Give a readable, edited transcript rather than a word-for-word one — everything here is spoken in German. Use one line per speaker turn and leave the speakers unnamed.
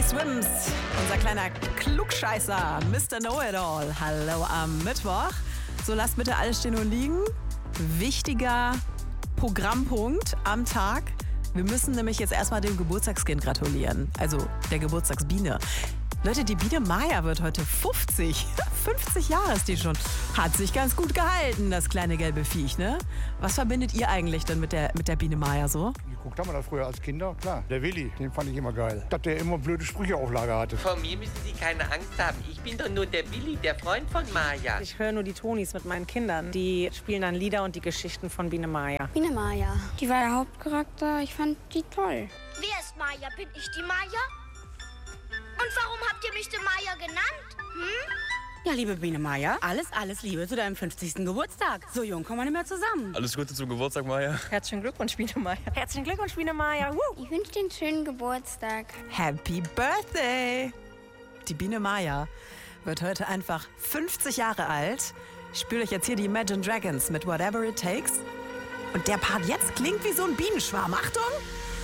Swims, unser kleiner Klugscheißer, Mr. Know-It-All. Hallo am Mittwoch. So, lasst bitte alles stehen und liegen. Wichtiger Programmpunkt am Tag. Wir müssen nämlich jetzt erstmal dem Geburtstagskind gratulieren. Also der Geburtstagsbiene. Leute, die Biene Maya wird heute 50. 50 Jahre ist die schon. Hat sich ganz gut gehalten, das kleine gelbe Viech, ne? Was verbindet ihr eigentlich denn mit der Biene Maya so?
Geguckt haben wir das früher als Kinder, klar. Der Willi, den fand ich immer geil. Dass der immer blöde Sprüche auf Lager hatte.
Vor mir müssen Sie keine Angst haben. Ich bin doch nur der Willi, der Freund von Maya.
Ich höre nur die Tonis mit meinen Kindern. Die spielen dann Lieder und die Geschichten von Biene Maya.
Biene Maya. Die war der Hauptcharakter. Ich fand die toll.
Wer ist Maya? Bin ich die Maya? Und warum habt ihr mich die Maya genannt?
Ja, liebe Biene Maya, alles Liebe zu deinem 50. Geburtstag. So jung kommen wir nicht mehr zusammen.
Alles Gute zum Geburtstag, Maya.
Herzlichen Glückwunsch, Biene Maya. Herzlichen Glückwunsch, Biene Maya.
Ich wünsche dir einen schönen Geburtstag.
Happy Birthday! Die Biene Maya wird heute einfach 50 Jahre alt. Ich spiele euch jetzt hier die Imagine Dragons mit Whatever It Takes. Und der Part jetzt klingt wie so ein Bienenschwarm. Achtung!